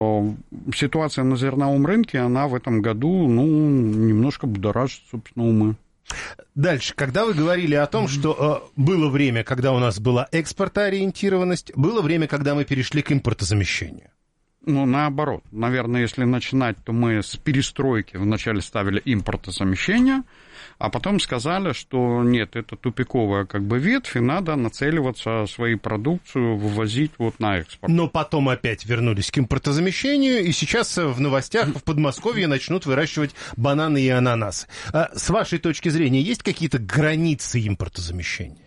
ситуация на зерновом рынке, она в этом году, немножко будоражит, собственно, умы. Дальше, когда вы говорили о том, что было время, когда у нас была экспортоориентированность, было время, когда мы перешли к импортозамещению. Наоборот. Наверное, если начинать, то мы с перестройки вначале ставили импортозамещение, а потом сказали, что нет, это тупиковая ветвь, и надо нацеливаться свою продукцию вывозить на экспорт. Но потом опять вернулись к импортозамещению, и сейчас в новостях в Подмосковье начнут выращивать бананы и ананасы. С вашей точки зрения, есть какие-то границы импортозамещения?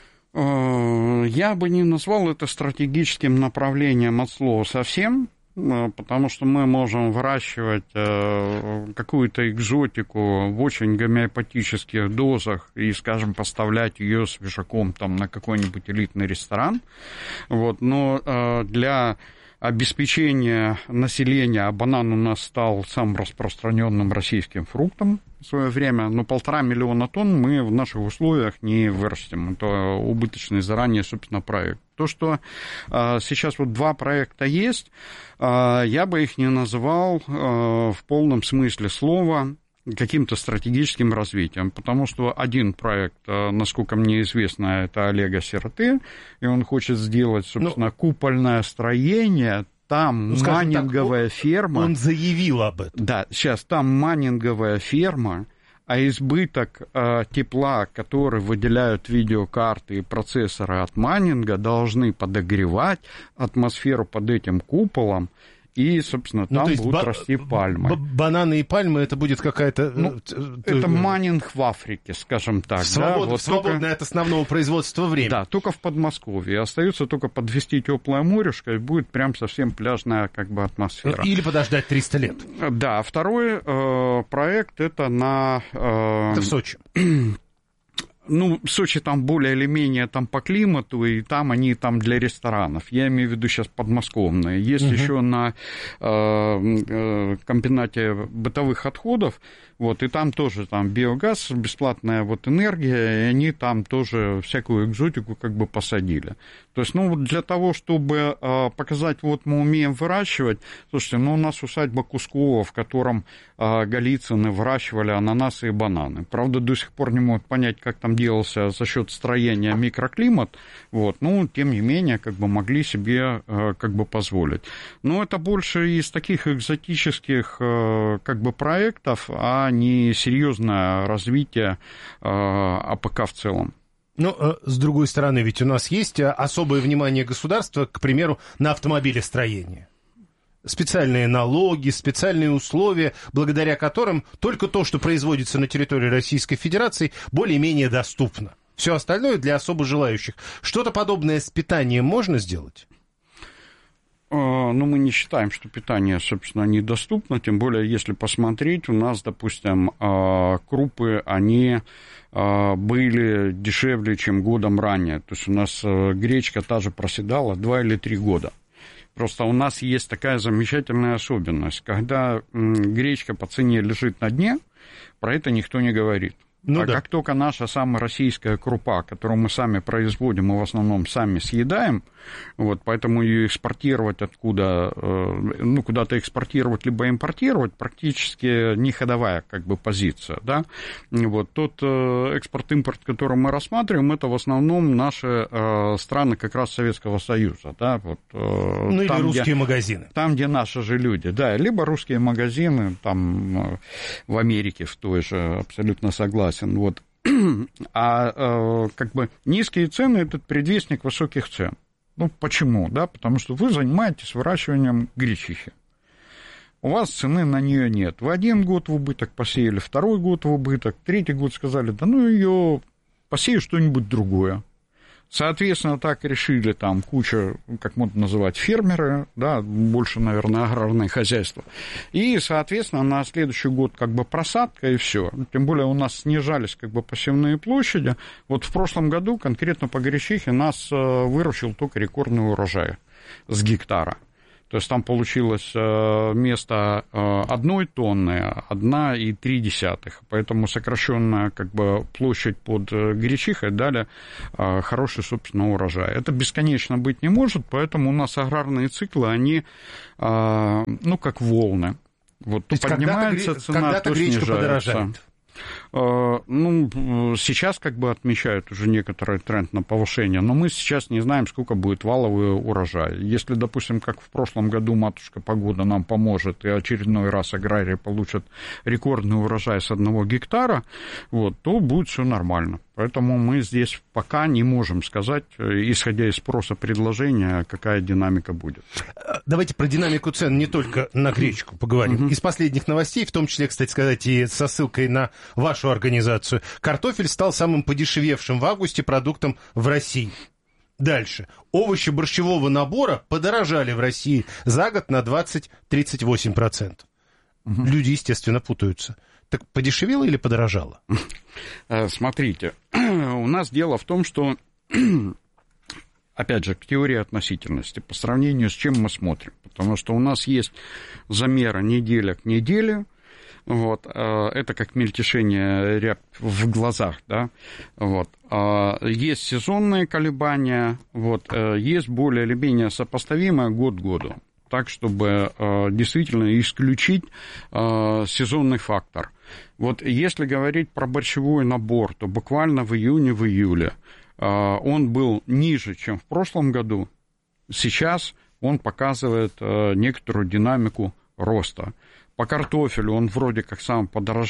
Я бы не назвал это стратегическим направлением от слова совсем, потому что мы можем выращивать какую-то экзотику в очень гомеопатических дозах и, скажем, поставлять ее свежаком на какой-нибудь элитный ресторан. Но для обеспечения населения, а банан у нас стал самым распространенным российским фруктом в свое время, 1,5 миллиона тонн мы в наших условиях не вырастим. Это убыточный заранее, собственно, проект. То, что сейчас 2 проекта есть, я бы их не называл в полном смысле слова каким-то стратегическим развитием, потому что один проект, насколько мне известно, это Олега Сироты, и он хочет сделать, собственно, купольное строение. Там майнинговая ферма. Он заявил об этом. Да, сейчас там майнинговая ферма, а избыток тепла, который выделяют видеокарты и процессоры от майнинга, должны подогревать атмосферу под этим куполом, и, собственно, там будут расти пальмы. Бананы и пальмы, это будет какая-то... это майнинг в Африке, скажем так. Свободное от основного производства время. Да, только в Подмосковье. Остается только подвести теплое морешко, и будет прям совсем пляжная атмосфера. Или подождать 300 лет. Да, второй проект, это Это в Сочи. Сочи там более или менее по климату, и там они для ресторанов. Я имею в виду сейчас подмосковные. Есть еще на комбинате бытовых отходов, и там тоже биогаз, бесплатная энергия, и они там тоже всякую экзотику посадили. То есть, для того, чтобы показать, мы умеем выращивать, слушайте, у нас усадьба Кускова, в котором Голицыны выращивали ананасы и бананы. Правда, до сих пор не могут понять, как там делался за счет строения микроклимат, тем не менее, могли себе позволить. Но это больше из таких экзотических проектов, а не серьезное развитие АПК в целом. С другой стороны, ведь у нас есть особое внимание государства, к примеру, на автомобилестроение. Специальные налоги, специальные условия, благодаря которым только то, что производится на территории Российской Федерации, более-менее доступно. Все остальное для особо желающих. Что-то подобное с питанием можно сделать? Мы не считаем, что питание, собственно, недоступно, тем более, если посмотреть, у нас, допустим, крупы, они были дешевле, чем годом ранее. То есть у нас гречка та же проседала 2 или 3 года. Просто у нас есть такая замечательная особенность. Когда гречка по цене лежит на дне, про это никто не говорит. Как только наша самая российская крупа, которую мы сами производим и в основном сами съедаем, поэтому ее экспортировать откуда, куда-то экспортировать либо импортировать практически не ходовая позиция, да. Тот экспорт-импорт, который мы рассматриваем, это в основном наши страны как раз Советского Союза, да. Или там, русские магазины. Там, где наши же люди, да, либо русские магазины, там в Америке в той же, абсолютно согласен. Низкие цены – это предвестник высоких цен. Почему? Да, потому что вы занимаетесь выращиванием гречихи. У вас цены на нее нет. Вы 1 год в убыток посеяли, 2-й год в убыток, 3-й год сказали, ее посею что-нибудь другое. Соответственно, так решили куча, как можно называть, фермеры, да, больше, наверное, аграрные хозяйства. И, соответственно, на следующий год просадка и все. Тем более у нас снижались посевные площади. В прошлом году конкретно по гречихе нас выручил только рекордный урожай с гектара. То есть там получилось вместо 1 тонны 1,3. Поэтому сокращенная как бы площадь под гречихой дали хороший, собственно, урожай. Это бесконечно быть не может, поэтому у нас аграрные циклы, они, как волны. Вот то поднимается цена, то снижается. Подорожает. Сейчас как бы отмечают уже некоторый тренд на повышение, но мы сейчас не знаем, сколько будет валовый урожай. Если, допустим, как в прошлом году матушка погода нам поможет, и очередной раз аграрии получат рекордный урожай с 1 гектара, то будет все нормально. Поэтому мы здесь пока не можем сказать, исходя из спроса предложения, какая динамика будет. Давайте про динамику цен не только на гречку поговорим. Из последних новостей, в том числе, кстати сказать, и со ссылкой на вашу организацию, картофель стал самым подешевевшим в августе продуктом в России. Дальше. Овощи борщевого набора подорожали в России за год на 20-38%. Люди, естественно, путаются. Так подешевело или подорожало? Смотрите, у нас дело в том, что, опять же, к теории относительности, по сравнению с чем мы смотрим. Потому что у нас есть замеры неделя к неделе, это как мельтешение рябь в глазах, да, есть сезонные колебания, есть более или менее сопоставимое год к году. Так, чтобы действительно исключить сезонный фактор. Если говорить про борщевой набор, то буквально в июне, в июле он был ниже, чем в прошлом году. Сейчас он показывает некоторую динамику роста. По картофелю он вроде как самый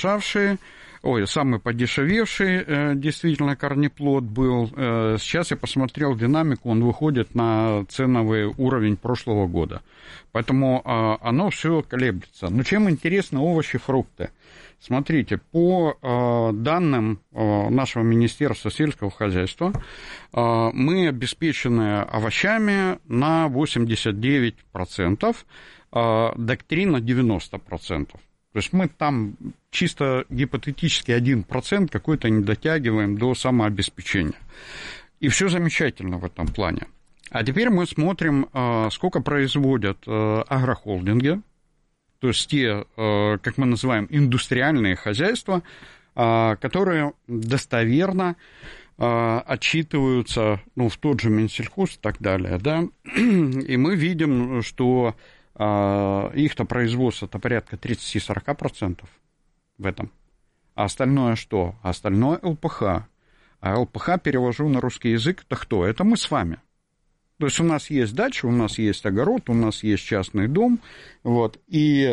подешевевший действительно корнеплод был. Сейчас я посмотрел динамику, он выходит на ценовый уровень прошлого года. Поэтому оно все колеблется. Но чем интересны овощи, фрукты? Смотрите, по данным нашего Министерства сельского хозяйства, мы обеспечены овощами на 89%, доктрина 90%. То есть мы там чисто гипотетически 1% какой-то не дотягиваем до самообеспечения. И все замечательно в этом плане. А теперь мы смотрим, сколько производят агрохолдинги, то есть те, как мы называем, индустриальные хозяйства, которые достоверно отчитываются в тот же Минсельхоз и так далее. Да? И мы видим, что их-то производство-то порядка 30-40% в этом. А остальное что? А остальное ЛПХ. А ЛПХ, перевожу на русский язык, это кто? Это мы с вами. То есть у нас есть дача, у нас есть огород, у нас есть частный дом, и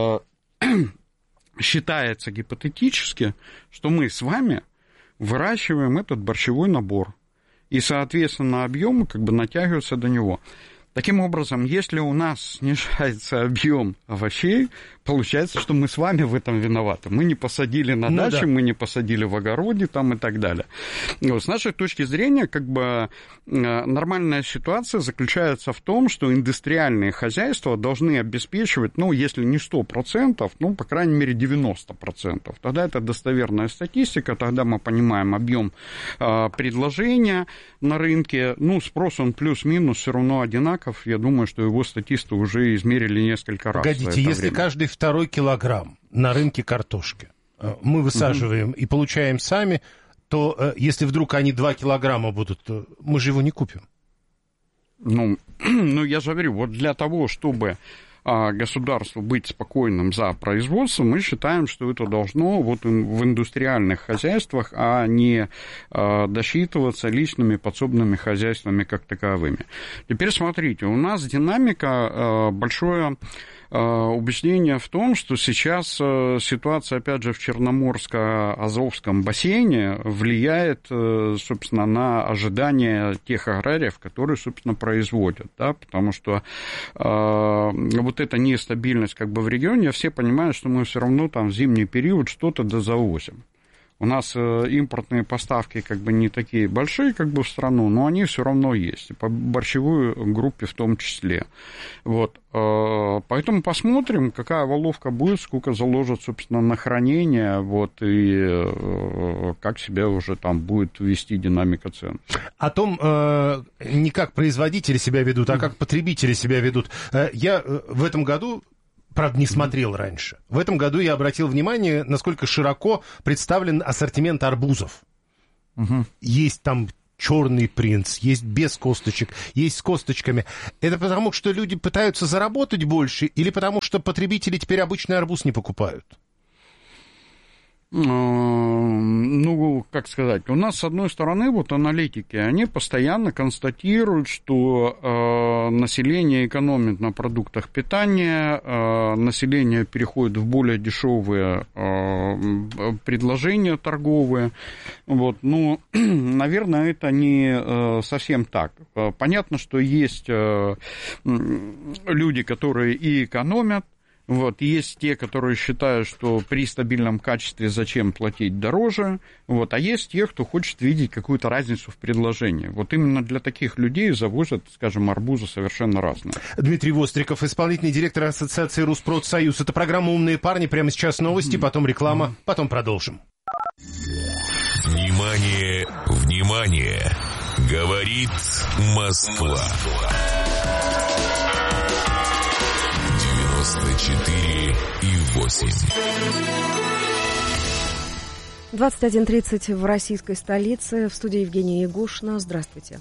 считается гипотетически, что мы с вами выращиваем этот борщевой набор, и, соответственно, объемы натягиваются до него. Таким образом, если у нас снижается объем овощей, получается, что мы с вами в этом виноваты. Мы не посадили на даче, мы не посадили в огороде и так далее. С нашей точки зрения, нормальная ситуация заключается в том, что индустриальные хозяйства должны обеспечивать, если не 100%, по крайней мере 90%. Тогда это достоверная статистика, тогда мы понимаем объем предложения на рынке. Спрос он плюс-минус все равно одинаков. Я думаю, что его статисты уже измерили несколько раз. Погодите, если каждый второй килограмм на рынке картошки мы высаживаем и получаем сами, то если вдруг они 2 килограмма будут, мы же его не купим. Я же говорю, для того, чтобы государству быть спокойным за производство, мы считаем, что это должно в индустриальных хозяйствах, а не досчитываться личными подсобными хозяйствами как таковыми. Теперь смотрите, у нас динамика большое убеждение в том, что сейчас ситуация, опять же, в Черноморско-Азовском бассейне влияет, собственно, на ожидания тех аграриев, которые, собственно, производят, да, потому что эта нестабильность в регионе, все понимают, что мы все равно в зимний период что-то дозавозим. У нас импортные поставки как бы не такие большие как бы в страну, но они все равно есть, и по борщевой группе в том числе. Вот. Поэтому посмотрим, какая воловка будет, сколько заложат, собственно, на хранение, вот, и как себя уже там будет вести динамика цен. О том, не как производители себя ведут, а как потребители себя ведут. Я в этом году, правда, не смотрел раньше. В этом году я обратил внимание, насколько широко представлен ассортимент арбузов. Есть там черный принц, есть без косточек, есть с косточками. Это потому, что люди пытаются заработать больше, или потому, что потребители теперь обычный арбуз не покупают? Ну, как сказать, у нас, с одной стороны, вот аналитики, они постоянно констатируют, что население экономит на продуктах питания, население переходит в более дешевые предложения торговые. Вот. Ну, наверное, это не совсем так. Понятно, что есть люди, которые и экономят. Вот, есть те, которые считают, что при стабильном качестве зачем платить дороже, вот, а есть те, кто хочет видеть какую-то разницу в предложении. Вот именно для таких людей завозят, скажем, арбузы совершенно разные. Dmitry Востриков, исполнительный директор Ассоциации Rusprod-Союз. Это программа «Умные парни». Прямо сейчас новости, потом реклама, потом продолжим. Внимание, внимание! Говорит Москва. 94,8. 21:30 в российской столице. В студии Евгения Ягушина. Здравствуйте.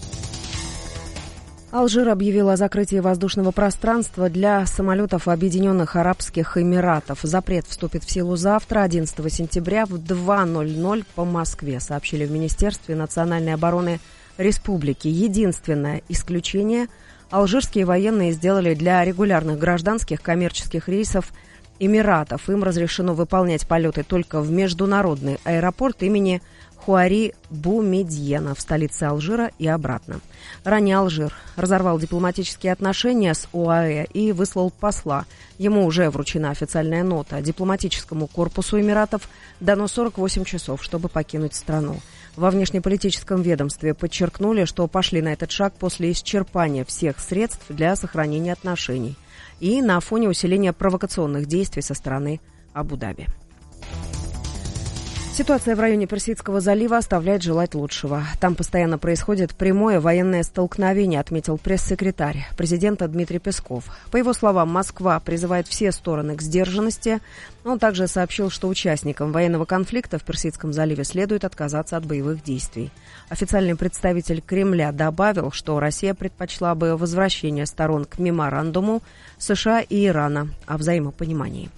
Алжир объявил о закрытии воздушного пространства для самолетов Объединенных Арабских Эмиратов. Запрет вступит в силу завтра, 11 сентября, в 2:00 по Москве, сообщили в Министерстве национальной обороны республики. Единственное исключение – алжирские военные сделали для регулярных гражданских коммерческих рейсов Эмиратов. Им разрешено выполнять полеты только в международный аэропорт имени Хуари Бумедьена в столице Алжира и обратно. Ранее Алжир разорвал дипломатические отношения с ОАЭ и выслал посла. Ему уже вручена официальная нота. Дипломатическому корпусу Эмиратов дано 48 часов, чтобы покинуть страну. Во внешнеполитическом ведомстве подчеркнули, что пошли на этот шаг после исчерпания всех средств для сохранения отношений и на фоне усиления провокационных действий со стороны Абу-Даби. Ситуация в районе Персидского залива оставляет желать лучшего. Там постоянно происходит прямое военное столкновение, отметил пресс-секретарь президента Дмитрий Песков. По его словам, Москва призывает все стороны к сдержанности. Он также сообщил, что участникам военного конфликта в Персидском заливе следует отказаться от боевых действий. Официальный представитель Кремля добавил, что Россия предпочла бы возвращение сторон к меморандуму США и Ирана о взаимопонимании.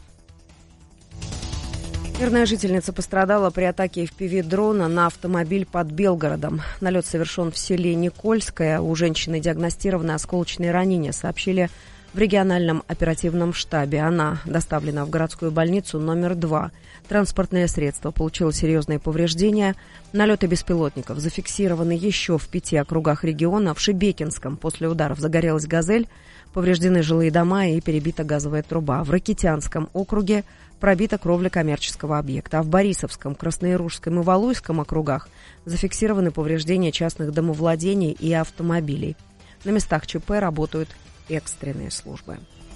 Мирная жительница пострадала при атаке FPV-дрона на автомобиль под Белгородом. Налет совершен в селе Никольское. У женщины диагностированы осколочные ранения, сообщили в региональном оперативном штабе. Она доставлена в городскую больницу номер 2. Транспортное средство получило серьезные повреждения. Налеты беспилотников зафиксированы еще в 5 округах региона. В Шебекинском после ударов загорелась «Газель». Повреждены жилые дома и перебита газовая труба. В Ракитянском округе пробита кровля коммерческого объекта. А в Борисовском, Краснояружском и Валуйском округах зафиксированы повреждения частных домовладений и автомобилей. На местах ЧП работают экстренные службы.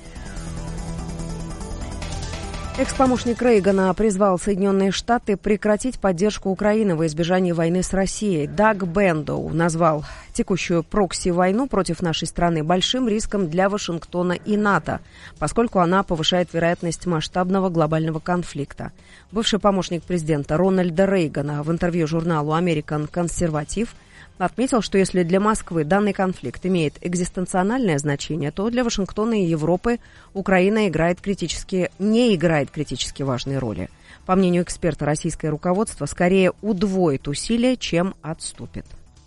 Экс-помощник Рейгана призвал Соединенные Штаты прекратить поддержку Украины во избежание войны с Россией. Даг Бендоу назвал текущую прокси-войну против нашей страны большим риском для Вашингтона и НАТО, поскольку она повышает вероятность масштабного глобального конфликта. Бывший помощник президента Рональда Рейгана в интервью журналу «American Conservative» отметил, что если для Москвы данный конфликт имеет экзистенциональное значение, то для Вашингтона и Европы Украина не играет критически важной роли. По мнению эксперта, российское руководство скорее удвоит усилия, чем отступит.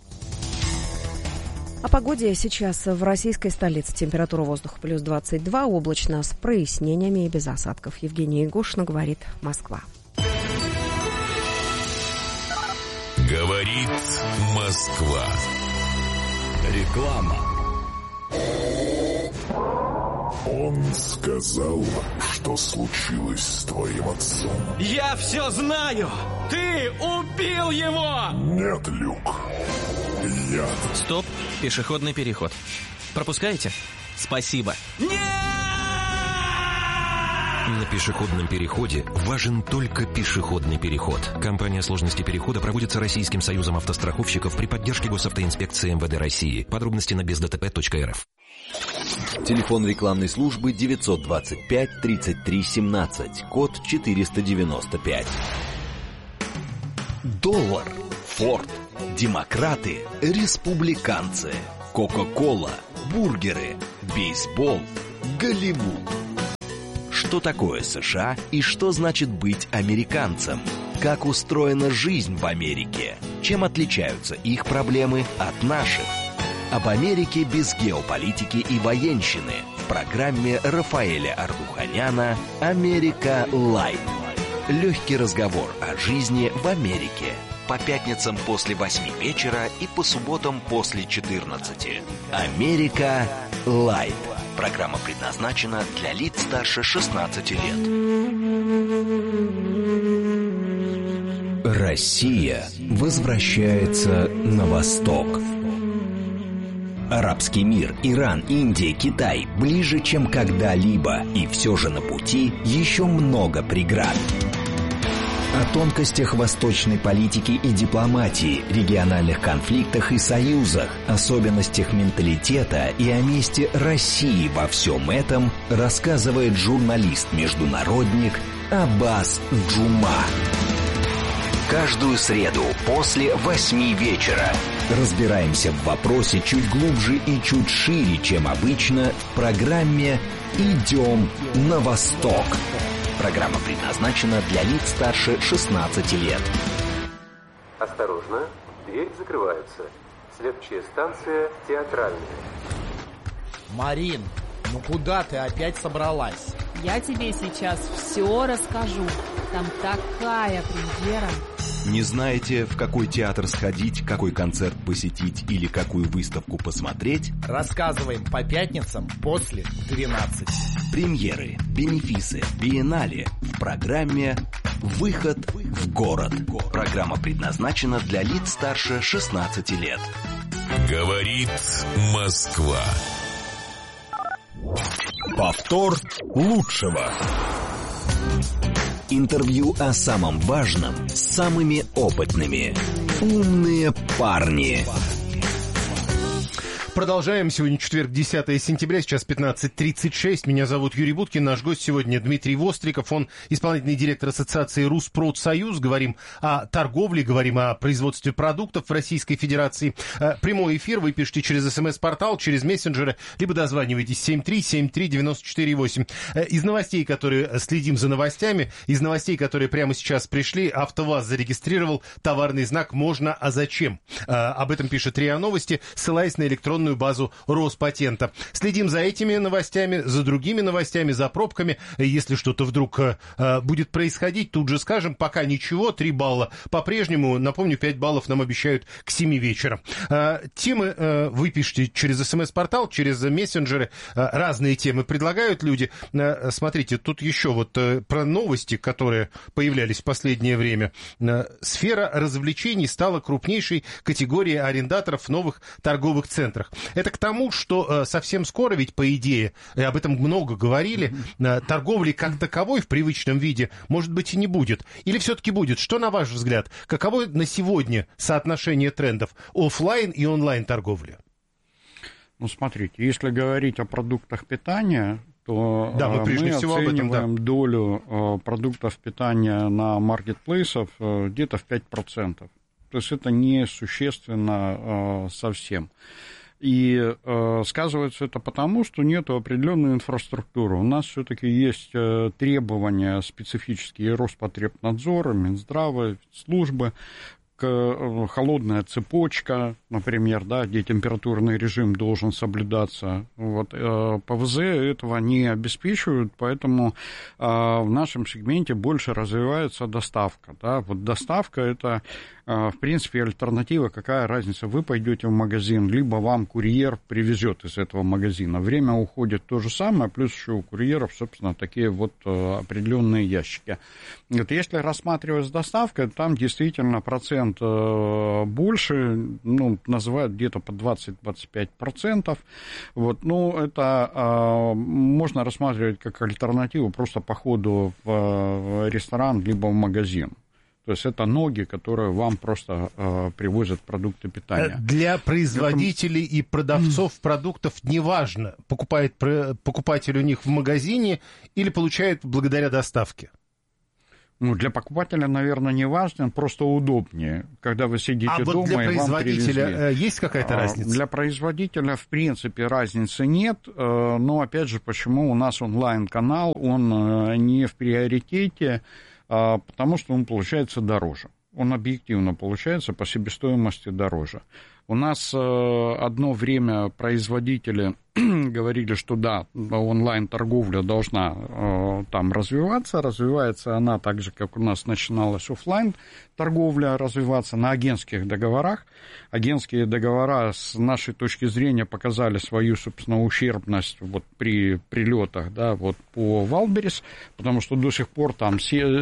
О погоде сейчас в российской столице. Температура воздуха плюс 22, облачно с прояснениями и без осадков. Евгения Ягушина, говорит Москва. Говорит Москва. Реклама. Он сказал, что случилось с твоим отцом. Я все знаю! Ты убил его! Нет, Люк. Я... Стоп, пешеходный переход. Пропускаете? Спасибо. Нет! На пешеходном переходе важен только пешеходный переход. Компания сложности перехода проводится Российским союзом автостраховщиков при поддержке Госавтоинспекции МВД России. Подробности на бездтп.рф. Телефон рекламной службы 925 33 17, код 495. Доллар, Форд, демократы, республиканцы, Кока-кола, бургеры, бейсбол, Голливуд. Что такое США и что значит быть американцем? Как устроена жизнь в Америке? Чем отличаются их проблемы от наших? Об Америке без геополитики и военщины в программе Рафаэля Ардуханяна «Америка Лайт». Легкий разговор о жизни в Америке. По пятницам после 8 вечера и по субботам после 14. «Америка Лайт». Программа предназначена для лиц старше 16 лет. Россия возвращается на восток. Арабский мир, Иран, Индия, Китай ближе, чем когда-либо. И все же на пути еще много преград. О тонкостях восточной политики и дипломатии, региональных конфликтах и союзах, особенностях менталитета и о месте России во всем этом рассказывает журналист-международник Аббас Джума. Каждую среду после 8 вечера разбираемся в вопросе чуть глубже и чуть шире, чем обычно, в программе «Идем на восток». Программа предназначена для лиц старше 16 лет. Осторожно, двери закрываются. Следующая станция Театральная. Марин, ну куда ты опять собралась? Я тебе сейчас все расскажу. Там такая премьера. Не знаете, в какой театр сходить, какой концерт посетить или какую выставку посмотреть? Рассказываем по пятницам после 12. Премьеры, бенефисы, биеннале в программе «Выход в город». Программа предназначена для лиц старше 16 лет. Говорит Москва. Повтор лучшего. Интервью о самом важном с самыми опытными. Умные парни. Продолжаем. Сегодня четверг, 10 сентября, сейчас 15:36. Меня зовут Юрий Буткин. Наш гость сегодня Дмитрий Востриков. Он исполнительный директор ассоциации Руспродсоюз. Говорим о торговле, говорим о производстве продуктов в Российской Федерации. Прямой эфир вы пишите через СМС-портал, через мессенджеры, либо дозванивайтесь 7373948. Из новостей, которые следим за новостями, из новостей, которые прямо сейчас пришли, АвтоВАЗ зарегистрировал товарный знак «Можно, а зачем?». Об этом пишет РИА Новости, ссылаясь на электронную базу Роспатента. Следим за этими новостями, за другими новостями, за пробками. Если что-то вдруг будет происходить, тут же скажем, пока ничего, 3 балла по-прежнему. Напомню, 5 баллов нам обещают к 7 вечера. Темы вы пишите через СМС-портал, через мессенджеры. Разные темы предлагают люди. Смотрите, тут еще вот про новости, которые появлялись в последнее время. Сфера развлечений стала крупнейшей категорией арендаторов в новых торговых центрах. Это к тому, что совсем скоро, ведь по идее, и об этом много говорили, торговли как таковой в привычном виде, может быть, и не будет. Или все-таки будет? Что, на ваш взгляд, каково на сегодня соотношение трендов офлайн и онлайн торговли? Ну, смотрите, если говорить о продуктах питания, то да, мы оцениваем долю продуктов питания на маркетплейсах где-то в 5%. То есть это несущественно совсем. И сказывается это потому, что нет определенной инфраструктуры. У нас все-таки есть требования специфические Роспотребнадзора, Минздрава, службы холодная цепочка, например, да, где температурный режим должен соблюдаться. Вот, ПВЗ этого не обеспечивают, поэтому в нашем сегменте больше развивается доставка. Да. Вот доставка – это, в принципе, альтернатива. Какая разница? Вы пойдете в магазин, либо вам курьер привезет из этого магазина. Время уходит то же самое, плюс еще у курьеров, собственно, такие вот определенные ящики. Вот если рассматривать с доставкой, там действительно процент больше, ну, называют где-то по 20-25%. Вот, ну, это можно рассматривать как альтернативу просто походу в ресторан либо в магазин. То есть это ноги, которые вам просто привозят продукты питания. Для производителей и продавцов продуктов неважно, покупает покупатель у них в магазине или получает благодаря доставке. Ну, для покупателя, наверное, не важно, просто удобнее, когда вы сидите дома, вот для и вам привезли. производителя есть какая-то разница? Для производителя, в принципе, разницы нет, но, опять же, почему у нас онлайн-канал, он не в приоритете, потому что он получается дороже. Он объективно получается по себестоимости дороже. У нас одно время производители говорили, что да, онлайн-торговля должна там развивается она так же, как у нас начиналась офлайн-торговля развиваться на агентских договорах. Агентские договора с нашей точки зрения показали свою, собственно, ущербность вот при прилетах, да, вот по Wildberries, потому что до сих пор там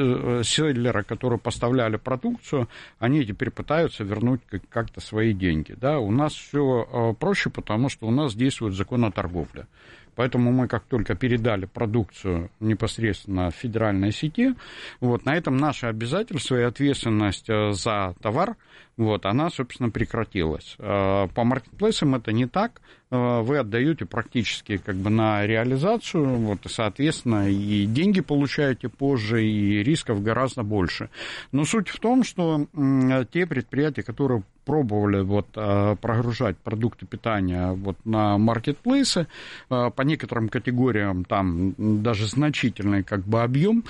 селлеры, которые поставляли продукцию, они теперь пытаются вернуть как-то свои деньги. Да, у нас все проще, потому что у нас действует закон о торговле. Поэтому мы, как только передали продукцию непосредственно в федеральной сети, вот, на этом наше обязательство и ответственность за товар, вот, она, собственно, прекратилась. По маркетплейсам это не так. Вы отдаете практически как бы на реализацию, вот, и, соответственно, и деньги получаете позже, и рисков гораздо больше. Но суть в том, что те предприятия, которые пробовали вот, прогружать продукты питания вот, на маркетплейсы, по некоторым категориям там даже значительный как бы объем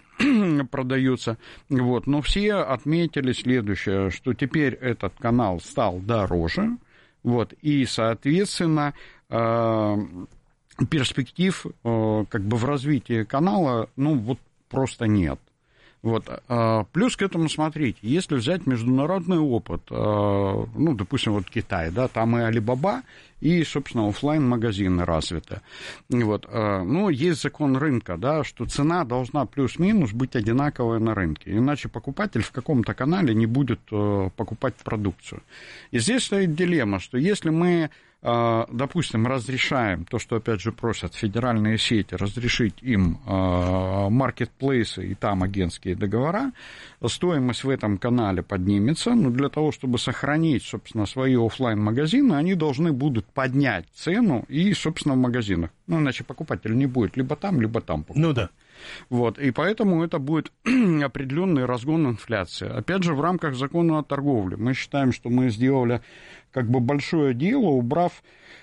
продается, вот, но все отметили следующее, что теперь этот канал стал дороже, вот, и, соответственно, перспектив как бы в развитии канала, ну, вот просто нет. Вот. Плюс к этому, смотрите, если взять международный опыт, ну, допустим, вот Китай, да, там и Alibaba, и, собственно, офлайн-магазины развиты. Вот. Ну, есть закон рынка, да, что цена должна плюс-минус быть одинаковая на рынке, иначе покупатель в каком-то канале не будет покупать продукцию. И здесь стоит дилемма, что если мы, допустим, разрешаем то, что, опять же, просят федеральные сети, разрешить им маркетплейсы и там агентские договора, стоимость в этом канале поднимется, но для того, чтобы сохранить, собственно, свои офлайн-магазины, они должны будут поднять цену и, собственно, в магазинах. Ну, иначе покупатель не будет либо там покупать. Ну да. Вот, и поэтому это будет определенный разгон инфляции. Опять же, в рамках закона о торговле мы считаем, что мы сделали как бы большое дело, убрав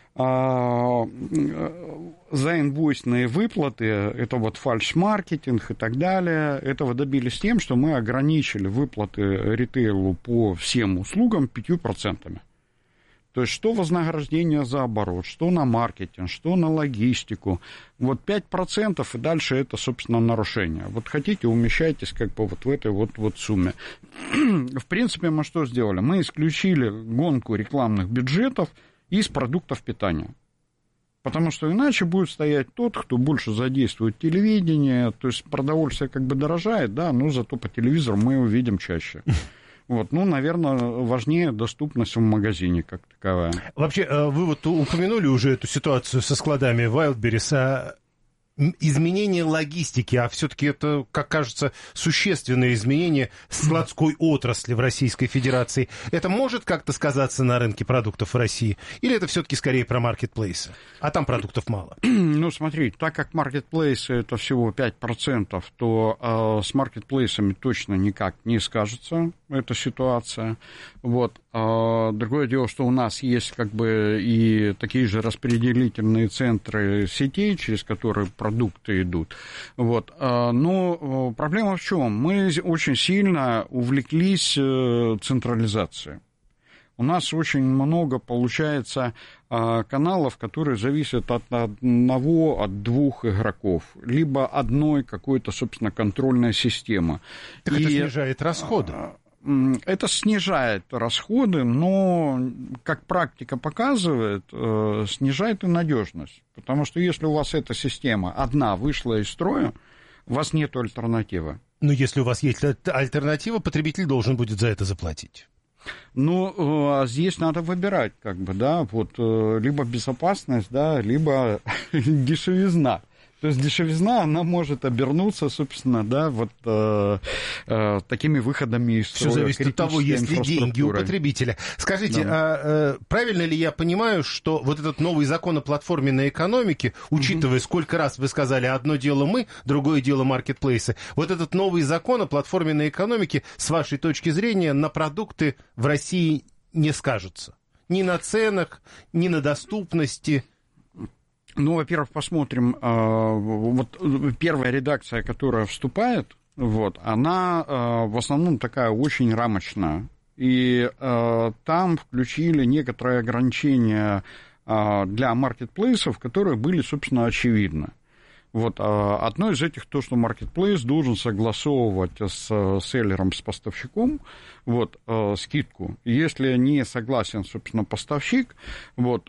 заинвойсные выплаты, это вот фальш-маркетинг и так далее. Этого добились тем, что мы ограничили выплаты ритейлу по всем услугам 5%. То есть, что вознаграждение за оборот, что на маркетинг, что на логистику. Вот 5% и дальше это, собственно, нарушение. Вот хотите, умещайтесь как бы вот в этой вот сумме. В принципе, мы что сделали? Мы исключили гонку рекламных бюджетов из продуктов питания. Потому что иначе будет стоять тот, кто больше задействует телевидение. То есть, продовольствие как бы дорожает, да, но зато по телевизору мы его видим чаще. Вот, ну, наверное, важнее доступность в магазине как таковая. Вообще, вы вот упомянули уже эту ситуацию со складами Wildberries, изменение логистики, а все-таки это, как кажется, существенное изменение складской отрасли в Российской Федерации. Это может как-то сказаться на рынке продуктов в России? Или это все-таки скорее про маркетплейсы? А там продуктов мало. Ну, смотрите, так как маркетплейсы это всего 5%, то с маркетплейсами точно никак не скажется эта ситуация. Вот. Другое дело, что у нас есть как бы и такие же распределительные центры сетей, через которые продукты идут. Вот. Но проблема в чем? Мы очень сильно увлеклись централизацией. У нас очень много, получается, каналов, которые зависят от одного, от двух игроков, либо одной какой-то, собственно, контрольной системы. Так это снижает расходы. Это снижает расходы, но, как практика показывает, снижает и надежность. Потому что если у вас эта система одна вышла из строя, у вас нет альтернативы. Но если у вас есть альтернатива, потребитель должен будет за это заплатить. Ну, здесь надо выбирать, как бы, да, вот, либо безопасность, да, либо дешевизна. То есть дешевизна, она может обернуться, собственно, да, вот такими выходами из строя. Все зависит от того, есть ли деньги у потребителя. Скажите, да. Правильно ли я понимаю, что вот этот новый закон о платформенной экономике, учитывая, сколько раз вы сказали, одно дело мы, другое дело маркетплейсы, вот этот новый закон о платформенной экономике, с вашей точки зрения, на продукты в России не скажется? Ни на ценах, ни на доступности. Ну, во-первых, посмотрим, вот первая редакция, которая вступает, вот, она в основном такая очень рамочная, и там включили некоторые ограничения для маркетплейсов, которые были, собственно, очевидны. Вот, одно из этих то, что маркетплейс должен согласовывать с селлером, с поставщиком, вот, скидку. Если не согласен, собственно, поставщик, вот,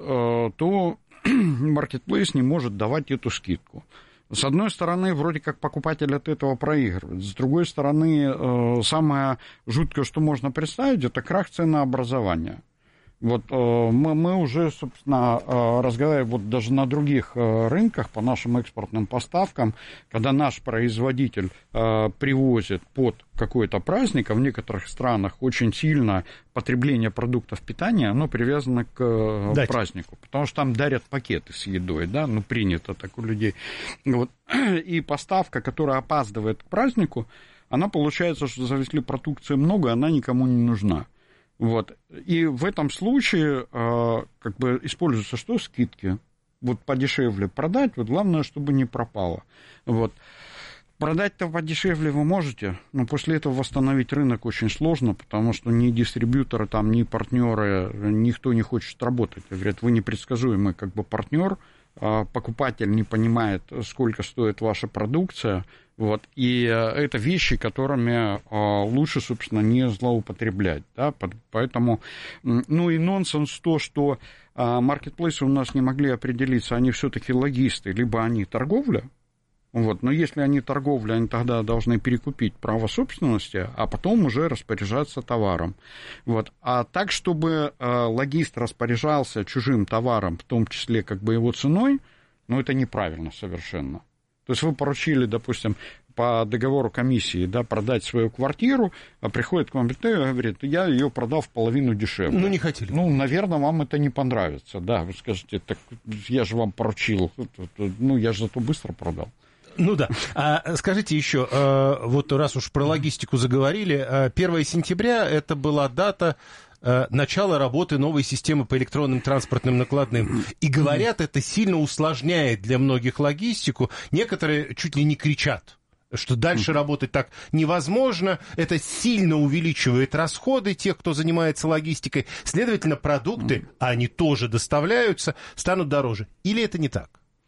то маркетплейс не может давать эту скидку. С одной стороны, вроде как покупатель от этого проигрывает. С другой стороны, самое жуткое, что можно представить, это крах ценообразования. Вот мы уже, собственно, разговариваем вот даже на других рынках по нашим экспортным поставкам, когда наш производитель привозит под какой-то праздник, а в некоторых странах очень сильно потребление продуктов питания, оно привязано к празднику, потому что там дарят пакеты с едой, да, ну, принято так у людей. Вот. И поставка, которая опаздывает к празднику, она получается, что завезли продукции много, она никому не нужна. Вот. И в этом случае как бы используются что? Скидки. Вот подешевле продать, вот главное, чтобы не пропало. Вот. Продать-то подешевле вы можете, но после этого восстановить рынок очень сложно, потому что ни дистрибьюторы, там, ни партнеры, никто не хочет работать. Говорят, вы непредсказуемый как бы партнер, покупатель не понимает, сколько стоит ваша продукция, вот, и это вещи, которыми лучше, собственно, не злоупотреблять, да, поэтому, ну и нонсенс то, что маркетплейсы у нас не могли определиться, они все-таки логисты, либо они торговля, вот, но если они торговля, они тогда должны перекупить право собственности, а потом уже распоряжаться товаром. Вот. А так, чтобы логист распоряжался чужим товаром, в том числе как бы его ценой, ну, это неправильно совершенно. То есть вы поручили, допустим, по договору комиссии, да, продать свою квартиру, а приходит к вам и говорит, я ее продал в половину дешевле. Ну, не хотели. Ну, наверное, вам это не понравится, да, вы скажете, так я же вам поручил, ну, я же зато быстро продал. Ну да. Скажите еще, вот раз уж про логистику заговорили, 1 сентября это была дата начала работы новой системы по электронным транспортным накладным. И говорят, это сильно усложняет для многих логистику. Некоторые чуть ли не кричат, что дальше работать так невозможно, это сильно увеличивает расходы тех, кто занимается логистикой. Следовательно, продукты, а они тоже доставляются, станут дороже. Или это не так?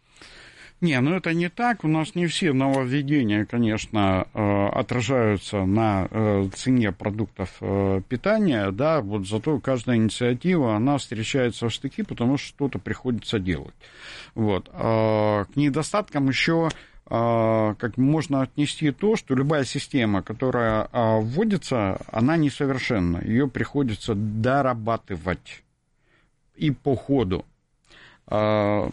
Не, ну это не так. У нас не все нововведения, конечно, отражаются на цене продуктов питания, да, вот зато каждая инициатива, она встречается в штыки, потому что что-то приходится делать. Вот. К недостаткам еще как можно отнести то, что любая система, которая вводится, она несовершенна, ее приходится дорабатывать и по ходу. Дело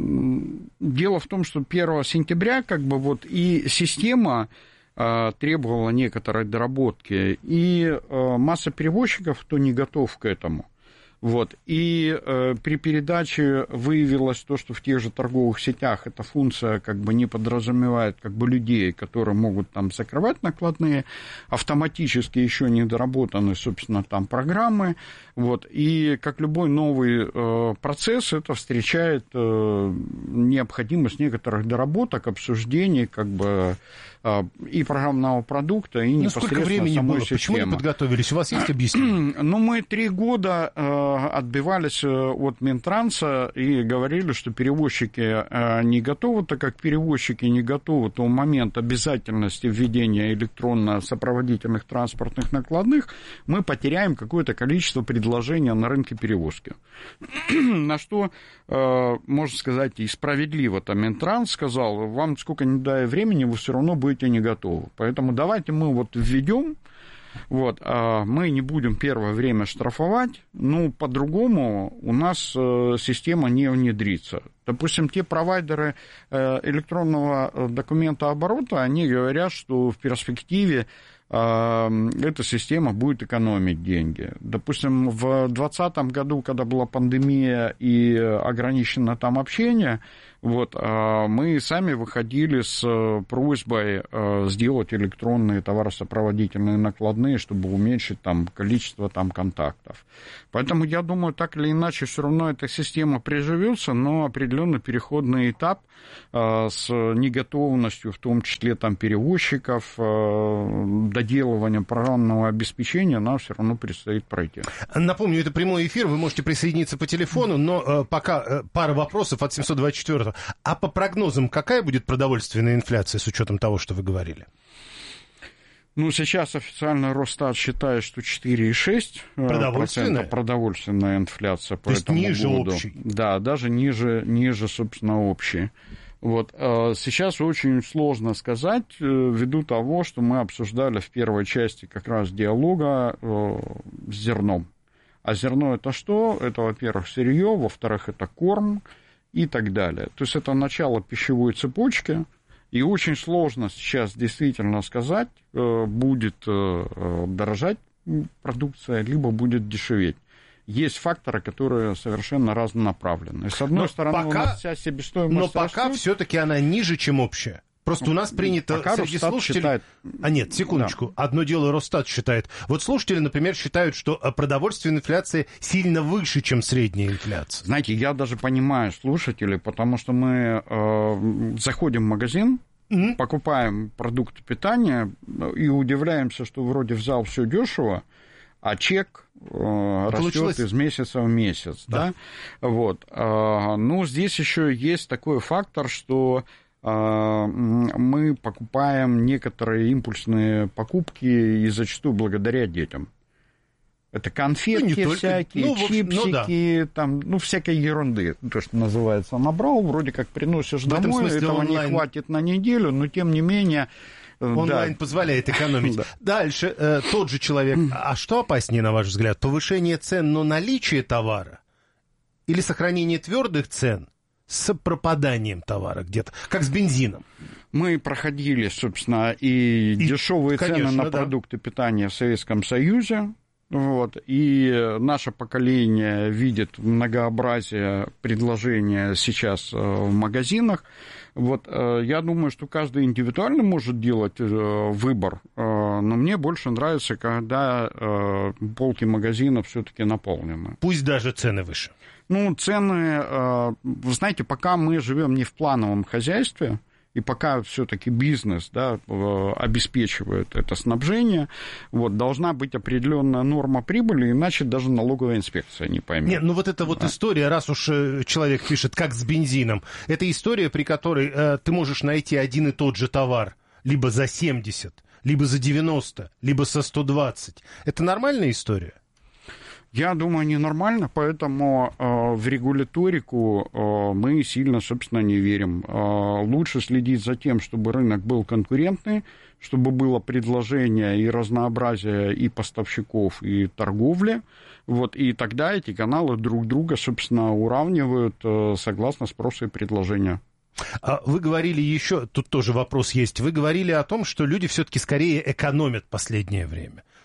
в том, что 1 сентября как бы вот и система требовала некоторой доработки, и масса перевозчиков, кто не готов к этому. Вот. И при передаче выявилось то, что в тех же торговых сетях эта функция как бы не подразумевает как бы людей, которые могут там закрывать накладные, автоматически еще не доработаны, собственно, там программы. Вот. И как любой новый процесс, это встречает необходимость некоторых доработок, обсуждений как бы и программного продукта, и непосредственно сколько времени самой было? системы. Почему не подготовились? У вас есть объяснение? Ну, мы 3 года отбивались от Минтранса и говорили, что перевозчики не готовы, так как перевозчики не готовы, то в момент обязательности введения электронно-сопроводительных транспортных накладных мы потеряем какое-то количество предложений на рынке перевозки. На что, можно сказать, и справедливо-то Минтранс сказал, вам сколько ни дай времени, вы все равно будете не готовы. Поэтому давайте мы вот введем. Вот, мы не будем первое время штрафовать, но по-другому у нас система не внедрится. Допустим, те провайдеры электронного документооборота, они говорят, что в перспективе эта система будет экономить деньги. Допустим, в 2020 году, когда была пандемия и ограничено там общение, вот, мы сами выходили с просьбой сделать электронные товаросопроводительные накладные, чтобы уменьшить там количество там контактов. Поэтому я думаю, так или иначе, все равно эта система приживется, но определенный переходный этап с неготовностью, в том числе там перевозчиков, доделыванием программного обеспечения, нам все равно предстоит пройти. Напомню, это прямой эфир, вы можете присоединиться по телефону, но пока пара вопросов от 724-го. А по прогнозам, какая будет продовольственная инфляция с учетом того, что вы говорили? Ну, сейчас официально Росстат считает, что 4,6% продовольственная инфляция по этому году. То есть ниже общей? Да, даже ниже, собственно, общей. Вот. Сейчас очень сложно сказать, ввиду того, что мы обсуждали в первой части как раз диалога с зерном. А зерно это что? Это, во-первых, сырье, во-вторых, это корм и так далее. То есть это начало пищевой цепочки, и очень сложно сейчас действительно сказать, будет дорожать продукция, либо будет дешеветь. Есть факторы, которые совершенно разнонаправлены. С одной стороны, у нас вся себестоимость но пока все-таки она ниже, чем общая. Просто у нас принято среди слушателей... Считает... нет, секундочку. Да. Одно дело Росстат считает. Вот слушатели, например, считают, что продовольственная инфляция сильно выше, чем средняя инфляция. Знаете, я даже понимаю слушателей, потому что мы заходим в магазин, покупаем продукты питания и удивляемся, что вроде в зал все дешево, а чек растет из месяца в месяц. Да. Да? Вот. Ну, здесь еще есть такой фактор, что мы покупаем некоторые импульсные покупки и зачастую благодаря детям. Это конфетки всякие, чипсики, там, всякой ерунды, то, что называется, набрал, вроде как приносишь домой, этого не хватит на неделю, но тем не менее... Онлайн позволяет экономить. Дальше, тот же человек, а что опаснее, на ваш взгляд, повышение цен, но наличие товара или сохранение твердых цен с пропаданием товара где-то, как с бензином? Мы проходили, собственно, и дешевые цены на продукты питания в Советском Союзе. Вот, и наше поколение видит многообразие предложения сейчас в магазинах. Вот, я думаю, что каждый индивидуально может делать выбор, но мне больше нравится, когда полки магазина все-таки наполнены. Пусть даже цены выше. Ну, цены, вы знаете, пока мы живем не в плановом хозяйстве, и пока все-таки бизнес, да, обеспечивает это снабжение, вот, должна быть определенная норма прибыли, иначе даже налоговая инспекция не поймет. Нет, ну вот эта вот история, раз уж человек пишет, как с бензином, это история, при которой ты можешь найти один и тот же товар либо за 70, либо за 90, либо за 120. Это нормальная история? Я думаю, ненормально, поэтому в регуляторику мы сильно, собственно, не верим. Лучше следить за тем, чтобы рынок был конкурентный, чтобы было предложение и разнообразие и поставщиков, и торговли. Вот, и тогда эти каналы друг друга, собственно, уравнивают согласно спроса и предложения. Вы говорили еще, тут тоже вопрос есть, вы говорили о том, что люди все-таки скорее экономят в последнее время.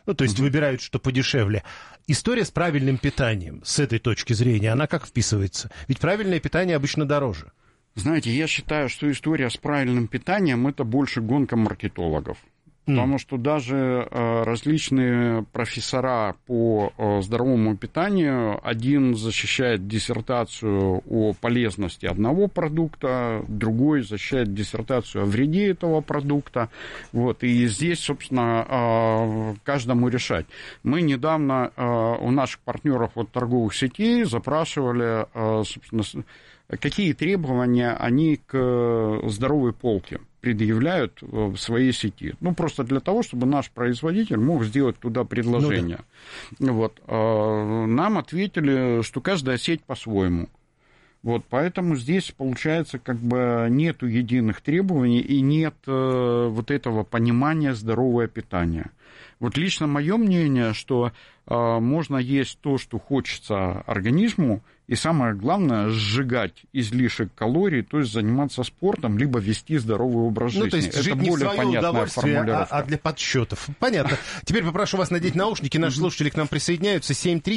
Ну, то есть выбирают, что подешевле. История с правильным питанием, с этой точки зрения, она как вписывается? Ведь правильное питание обычно дороже. Знаете, я считаю, что история с правильным питанием – это больше гонка маркетологов. Потому что даже различные профессора по здоровому питанию, один защищает диссертацию о полезности одного продукта, другой защищает диссертацию о вреде этого продукта. Вот, и здесь, собственно, каждому решать. Мы недавно у наших партнеров от торговых сетей запрашивали, собственно, какие требования они к здоровой полке предъявляют в своей сети. Ну, просто для того, чтобы наш производитель мог сделать туда предложение. Ну, да. Вот. Нам ответили, что каждая сеть по-своему. Вот, поэтому здесь, получается, как бы нету единых требований и нет вот этого понимания здорового питания. Вот лично мое мнение, что можно есть то, что хочется организму, и самое главное, сжигать излишек калорий, то есть заниматься спортом, либо вести здоровый образ жизни. Ну, то есть это жить не в свое удовольствие, а для подсчетов. Понятно. Теперь попрошу вас надеть наушники. Наши слушатели к нам присоединяются.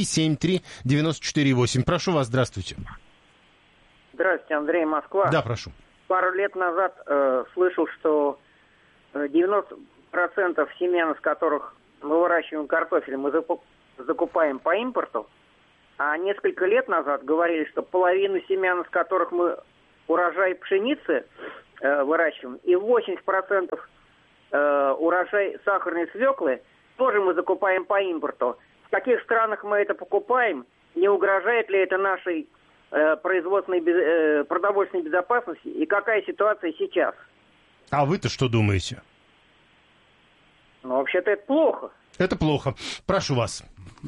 7373948. Прошу вас, здравствуйте. Здравствуйте, Андрей, Москва. Да, прошу. Пару лет назад слышал, что 90% семян, из которых мы выращиваем картофель, мы закупаем по импорту. А несколько лет назад говорили, что половину семян, из которых мы урожай пшеницы выращиваем, и 80% урожай сахарной свеклы тоже мы закупаем по импорту. В каких странах мы это покупаем? Не угрожает ли это нашей продовольственной безопасности? И какая ситуация сейчас? А вы-то что думаете? Ну, вообще-то это плохо. Это плохо. Прошу вас.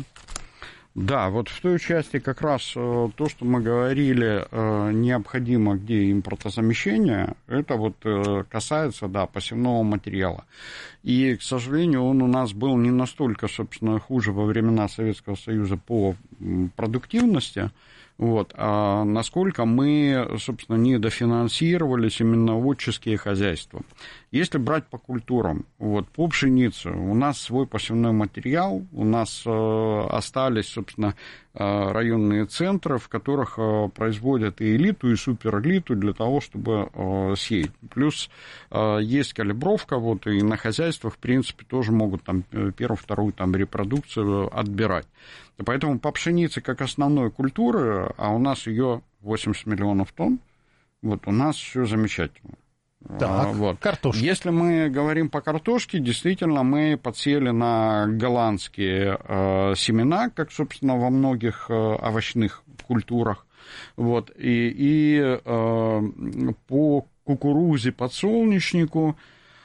Да, вот в той части как раз то, что мы говорили, необходимо где импортозамещение, это вот касается, да, посевного материала. И, к сожалению, он у нас был не настолько, собственно, хуже во времена Советского Союза по продуктивности, вот, а насколько мы, собственно, недофинансировали семеноводческие хозяйства. Если брать по культурам, вот, по пшенице, у нас свой посевной материал, у нас остались, собственно, районные центры, в которых производят и элиту, и суперэлиту для того, чтобы сеять. Плюс есть калибровка, вот, и на хозяйствах, в принципе, тоже могут там первую, вторую там репродукцию отбирать. И поэтому по пшенице как основной культуры, а у нас ее 80 миллионов тонн, вот, у нас все замечательно. Так, вот. Картошка. Если мы говорим по картошке, действительно, мы подсели на голландские семена, как, собственно, во многих овощных культурах. Вот. И по кукурузе, подсолнечнику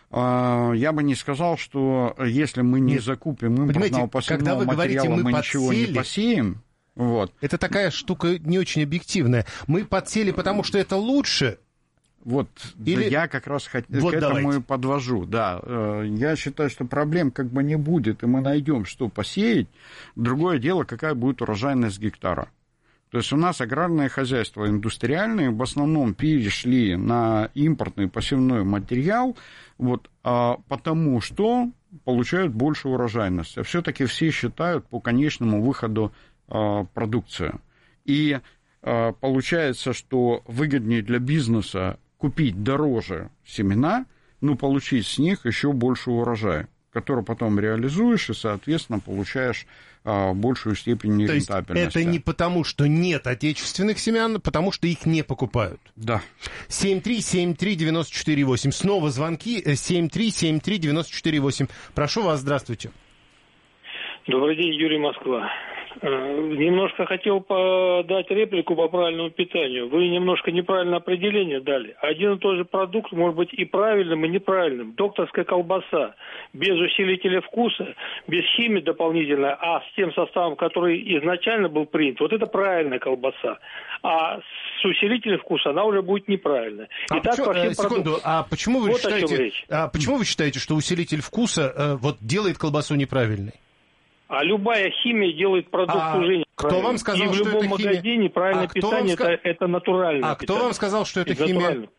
я бы не сказал, что если мы не закупим импортного посевного материала, мы ничего не посеем. Вот. Это такая штука не очень объективная. Мы подсели, потому что это лучше. Вот, или... я как раз вот к этому и подвожу, да. Я считаю, что проблем как бы не будет, и мы найдем, что посеять. Другое дело, какая будет урожайность гектара. То есть у нас аграрные хозяйства индустриальные в основном перешли на импортный посевной материал, вот, потому что получают больше урожайности. Все-таки все считают по конечному выходу продукции. И получается, что выгоднее для бизнеса купить дороже семена, но получить с них еще больше урожая, который потом реализуешь и, соответственно, получаешь большую степень рентабельности. То есть это не потому, что нет отечественных семян, а потому что их не покупают? Да. 7373948. Снова звонки. 7373948. Прошу вас, здравствуйте. Добрый день, Юрий, Москва. Немножко хотел дать реплику по правильному питанию. Вы немножко неправильное определение дали. Один и тот же продукт может быть и правильным, и неправильным. Докторская колбаса без усилителя вкуса, без химии дополнительной, а с тем составом, который изначально был принят, вот это правильная колбаса. А с усилителем вкуса она уже будет неправильная. Секунду, а почему вы считаете, что усилитель вкуса вот делает колбасу неправильной? А любая химия делает продукт уже неправильный. Кто вам сказал, и в любом магазине правильное питание это натуральное питание. А кто вам сказал, что это химия?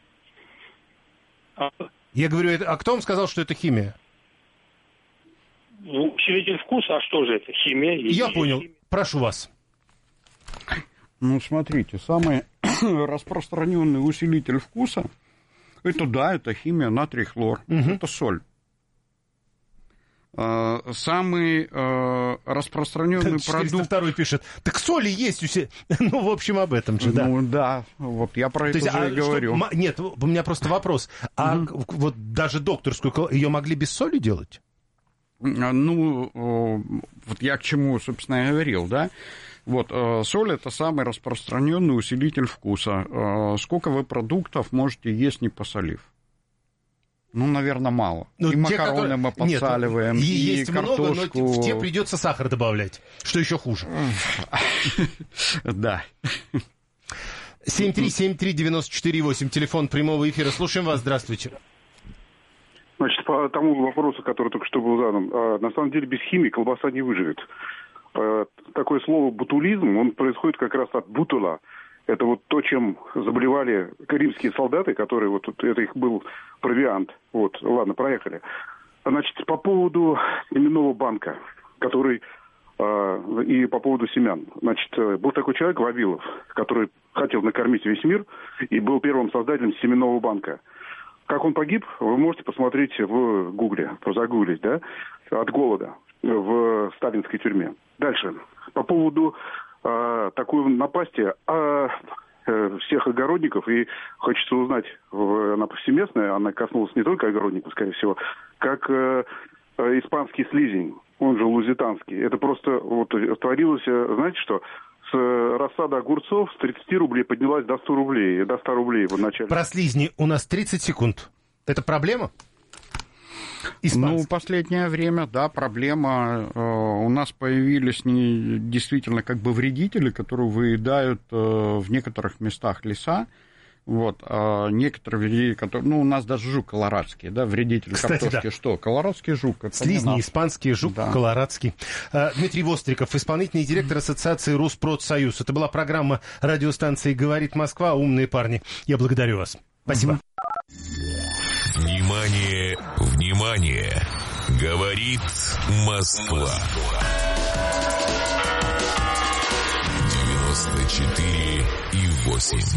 Я говорю, а кто вам сказал, что это химия? усилитель вкуса, а что же это? Химия? Я понял. Прошу вас. Ну, смотрите, самый распространенный усилитель вкуса, это химия, натрий, хлор, это соль. Самый распространенный продукт... 402 пишет, так соли есть Ну, в общем, об этом же, да. Ну, да, вот я про это уже и говорю. Нет, у меня просто вопрос. А вот даже докторскую, ее могли без соли делать? Ну, вот я к чему, собственно, и говорил, да. Вот, соль – это самый распространенный усилитель вкуса. Сколько вы продуктов можете есть, не посолив? Ну, наверное, мало. И макароны мы подсаливаем, и есть картошку. Много, но в те придется сахар добавлять, что еще хуже. Да. 7373948, телефон прямого эфира. Слушаем вас, здравствуйте. Значит, по тому вопросу, который только что был задан, на самом деле без химии колбаса не выживет. Такое слово «бутулизм», он происходит как раз от бутула. Это вот то, чем заболевали карибские солдаты, которые вот это их был провиант. Вот, ладно, проехали. Значит, по поводу семенного банка, который и по поводу семян. Значит, был такой человек, Вавилов, который хотел накормить весь мир и был первым создателем семенного банка. Как он погиб, вы можете посмотреть в Гугле, загуглить, да, от голода в сталинской тюрьме. Дальше. По поводу такой напасти всех огородников, и хочется узнать, она повсеместная, она коснулась не только огородников, скорее всего, как испанский слизень, он же лузитанский. Это просто вот творилось, знаете что, с рассады огурцов с 30 рублей поднялась до 100 рублей, до 100 рублей в начале. Про слизни у нас 30 секунд. Это проблема? Ну, последнее время, да, проблема. У нас появились действительно как бы вредители, которые выедают в некоторых местах леса. Вот, некоторые вредители, которые... Ну, у нас даже жук колорадский, да, вредитель картошки. Да. Что? Колорадский жук. Слизни, испанский жук, да. Колорадский. Дмитрий Востриков, исполнительный директор Ассоциации Роспродсоюз. Это была программа радиостанции «Говорит Москва». Умные парни. Я благодарю вас. Спасибо. Внимание, внимание! Говорит Москва. 94,8.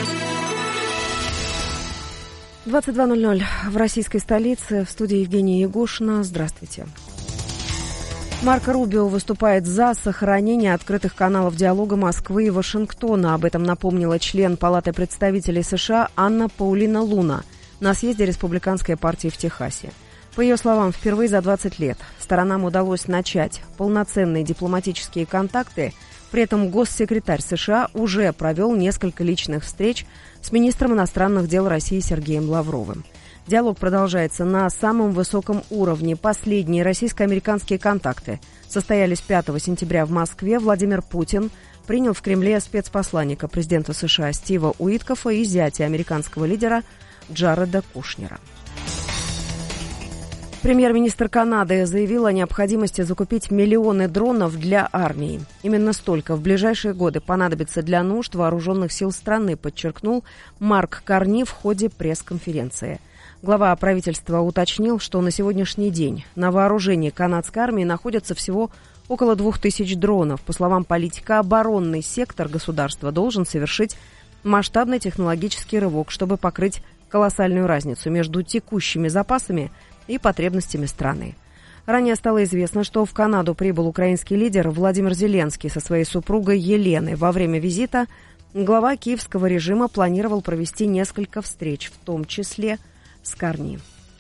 22:00 в российской столице. В студии Евгения Ягушина. Здравствуйте. Марко Рубио выступает за сохранение открытых каналов диалога Москвы и Вашингтона. Об этом напомнила член Палаты представителей США Анна Паулина Луна на съезде Республиканской партии в Техасе. По ее словам, впервые за 20 лет сторонам удалось начать полноценные дипломатические контакты. При этом госсекретарь США уже провел несколько личных встреч с министром иностранных дел России Сергеем Лавровым. Диалог продолжается на самом высоком уровне. Последние российско-американские контакты состоялись 5 сентября в Москве. Владимир Путин принял в Кремле спецпосланника президента США Стива Уиткофа и зятя американского лидера Джареда Кушнера. Премьер-министр Канады заявил о необходимости закупить миллионы дронов для армии. Именно столько в ближайшие годы понадобится для нужд вооруженных сил страны, подчеркнул Марк Карни в ходе пресс-конференции. Глава правительства уточнил, что на сегодняшний день на вооружении канадской армии находится всего около 2000 дронов. По словам политика, оборонный сектор государства должен совершить масштабный технологический рывок, чтобы покрыть колоссальную разницу между текущими запасами и потребностями страны. Ранее стало известно, что в Канаду прибыл украинский лидер Владимир Зеленский со своей супругой Еленой. Во время визита глава киевского режима планировал провести несколько встреч, в том числе с Карни.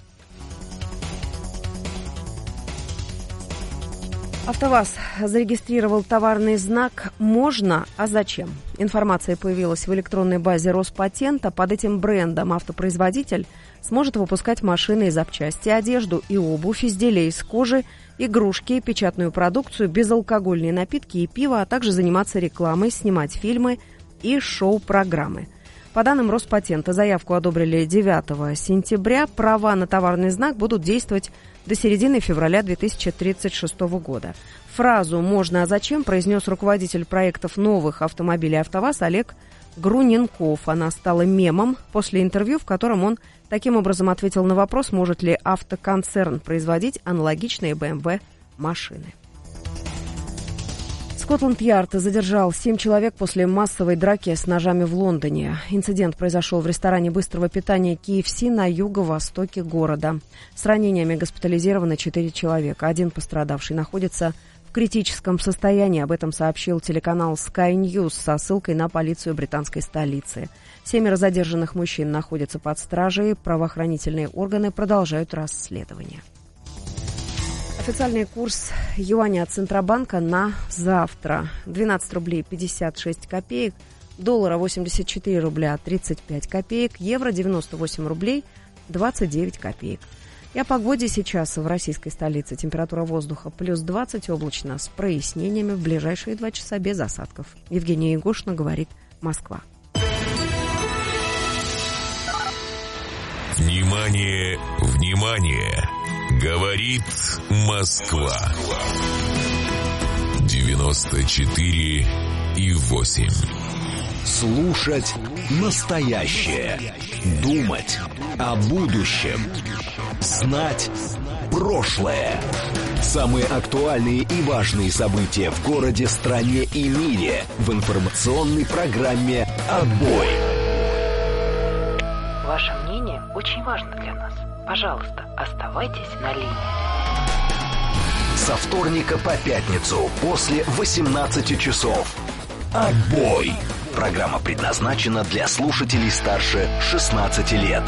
АвтоВАЗ зарегистрировал товарный знак «Можно, а зачем?». Информация появилась в электронной базе Роспатента. Под этим брендом автопроизводитель сможет выпускать машины и запчасти, одежду и обувь, изделия из кожи, игрушки, печатную продукцию, безалкогольные напитки и пиво, а также заниматься рекламой, снимать фильмы и шоу-программы. По данным Роспатента, заявку одобрили 9 сентября. Права на товарный знак будут действовать до середины февраля 2036 года. Фразу «Можно, а зачем?» произнес руководитель проектов новых автомобилей «АвтоВАЗ» Олег Груненков. Она стала мемом после интервью, в котором он таким образом ответил на вопрос, может ли автоконцерн производить аналогичные BMW машины. Скотланд-Ярд задержал 7 человек после массовой драки с ножами в Лондоне. Инцидент произошел в ресторане быстрого питания KFC на юго-востоке города. С ранениями госпитализированы 4 человека. Один пострадавший находится в критическом состоянии. Об этом сообщил телеканал Sky News со ссылкой на полицию британской столицы. 7 задержанных мужчин находятся под стражей. Правоохранительные органы продолжают расследование. Официальный курс юаня от Центробанка на завтра. 12 рублей 56 копеек, доллара 84 рубля 35 копеек, евро 98 рублей 29 копеек. И о погоде сейчас в российской столице. Температура воздуха плюс 20, облачно с прояснениями. В ближайшие 2 часа без осадков. Евгения Егошина, говорит Москва. Внимание, внимание! Говорит Москва. 94,8. Слушать настоящее. Думать о будущем. Знать прошлое. Самые актуальные и важные события в городе, стране и мире в информационной программе «Отбой». Ваше мнение очень важно для нас. Пожалуйста, оставайтесь на линии. Со вторника по пятницу после 18 часов. «Отбой». Программа предназначена для слушателей старше 16 лет.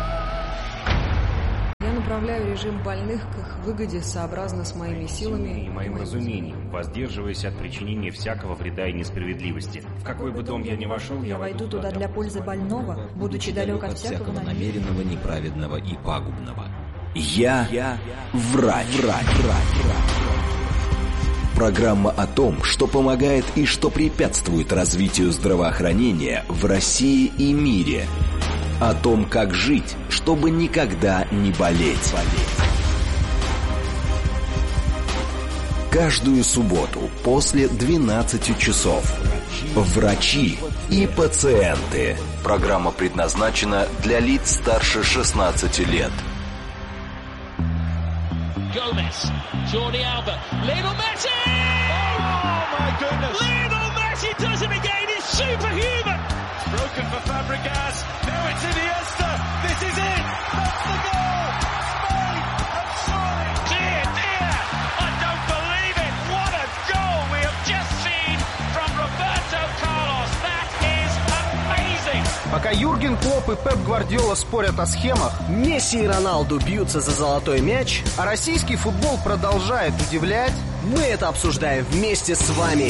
Я направляю режим больных к их выгоде сообразно с моими силами и моим разумением, воздерживаясь от причинения всякого вреда и несправедливости. В какой бы дом я ни вошел, я войду туда для пользы больного, будучи далек от всякого намеренного, неправедного и пагубного. Я врач. Программа о том, что помогает и что препятствует развитию здравоохранения в России и мире. О том, как жить, чтобы никогда не болеть. Каждую субботу после 12 часов. Врачи и пациенты. Программа предназначена для лиц старше 16 лет. Gomez, Jordi Alba, Lionel Messi! Oh my goodness! Lionel Messi does it again, he's superhuman! Broken for Fabregas, now it's Iniesta, this is it! That's the goal! Spain have scored! Dear, dear, I don't believe it! What a goal we have just seen from Roberto Carlos! That is amazing! Пока Юрген Клопп и Пеп Гвардиола спорят о схемах, Месси и Роналду бьются за золотой мяч, а российский футбол продолжает удивлять, мы это обсуждаем вместе с вами.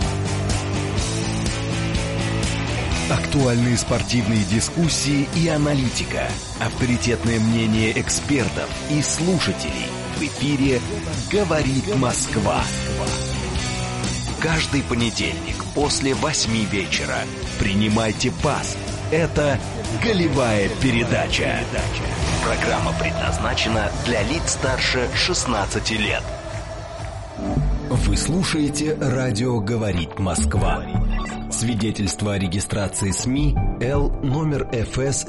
Актуальные спортивные дискуссии и аналитика. Авторитетное мнение экспертов и слушателей. В эфире «Говорит Москва». Каждый понедельник после 8 вечера. Принимайте пас. Это «Голевая передача». Программа предназначена для лиц старше 16 лет. Вы слушаете радио «Говорит Москва». Свидетельство о регистрации СМИ Л номер ФС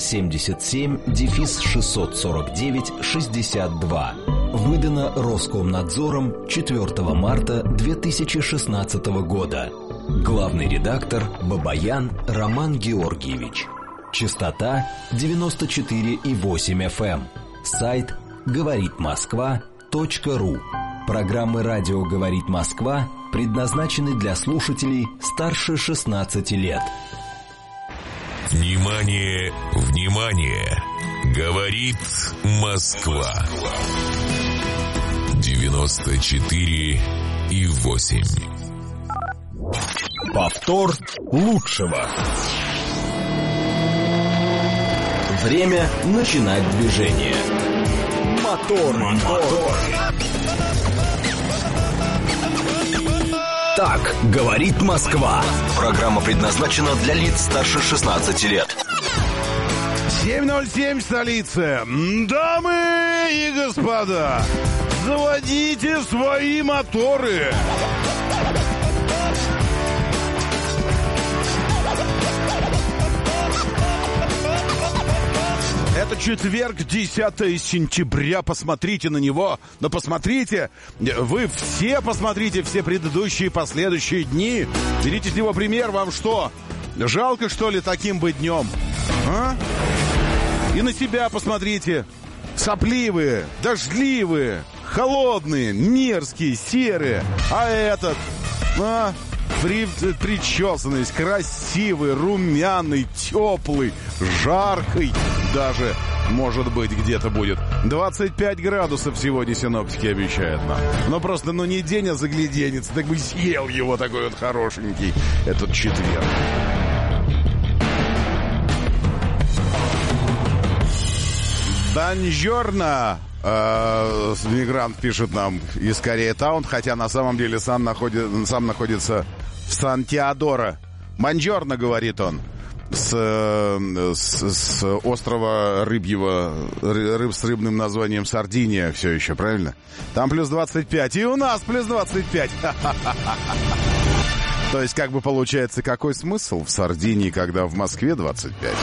77-649-62. Выдано Роскомнадзором 4 марта 2016 года. Главный редактор Бабаян Роман Георгиевич. Частота 94,8 FM. Сайт говоритмосква.ру. Программы радио «Говорит Москва» предназначены для слушателей старше 16 лет. Внимание, внимание! Говорит Москва. 94,8. Повтор лучшего. Время начинать движение. Мотор. Так говорит Москва. Программа предназначена для лиц старше 16 лет. 7:07 в столице. Дамы и господа, заводите свои моторы. Это четверг, 10 сентября. Посмотрите на него. Но посмотрите, вы все посмотрите все предыдущие последующие дни. Берите с него пример. Вам что, жалко, что ли, таким быть днем? А? И на себя посмотрите. Сопливые, дождливые, холодные, мерзкие, серые. А этот, причесанный, красивый, румяный, теплый, жаркий даже, может быть, где-то будет. 25 градусов сегодня синоптики обещают нам. Но просто, не день, а загляденец. Так бы съел его такой вот хорошенький этот четверг. Бонжорно, мигрант пишет нам из Корея-таун, хотя на самом деле сам находится в Сан-Теодоро. Бонжорно, говорит он, с острова рыбьего, с рыбным названием Сардиния все еще, правильно? Там плюс 25, и у нас плюс 25. То есть, как бы получается, какой смысл в Сардинии, когда в Москве 25?